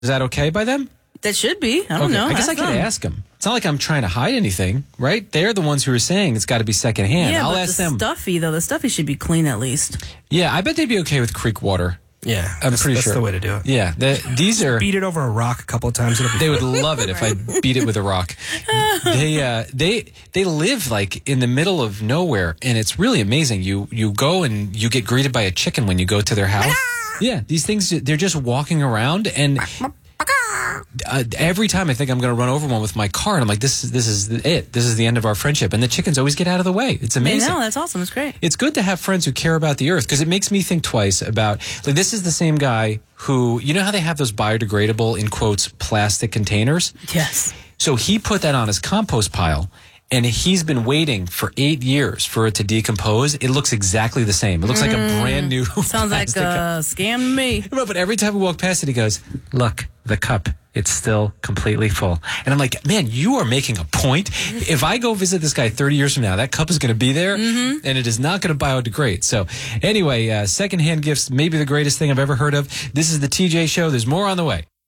Is that okay by them? That should be. I don't know. I guess I could ask them. It's not like I'm trying to hide anything, right? They're the ones who are saying it's got to be secondhand. Yeah, I'll but ask them. Stuffy, though. The stuffy should be clean at least. Yeah, I bet they'd be okay with creek water. Yeah, I'm pretty sure. That's the way to do it. Yeah, these are... Beat it over a rock a couple of times. They would love it if I beat it with a rock. They live like in the middle of nowhere, and it's really amazing. You go and you get greeted by a chicken when you go to their house. Yeah, these things, they're just walking around, and every time I think I'm going to run over one with my car, and I'm like, this is it. This is the end of our friendship. And the chickens always get out of the way. It's amazing. I know, that's awesome. It's great. It's good to have friends who care about the earth, because it makes me think twice about, like, this is the same guy who, you know how they have those biodegradable, in quotes, plastic containers? Yes. So he put that on his compost pile, and he's been waiting for 8 years for it to decompose. It looks exactly the same. It looks like a brand new Sounds like a scam to me. But every time we walk past it, he goes, look, the cup, it's still completely full. And I'm like, man, you are making a point. If I go visit this guy 30 years from now, that cup is going to be there, and it is not going to biodegrade. So anyway, secondhand gifts, maybe the greatest thing I've ever heard of. This is the TJ Show. There's more on the way.